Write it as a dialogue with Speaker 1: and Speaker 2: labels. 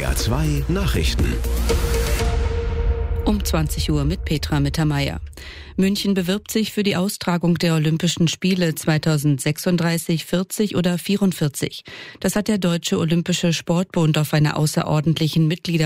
Speaker 1: SWR2 Nachrichten.
Speaker 2: Um 20 Uhr mit Petra Mittermeier. München bewirbt sich für die Austragung der Olympischen Spiele 2036, 40 oder 44. Das hat der Deutsche Olympische Sportbund auf einer außerordentlichen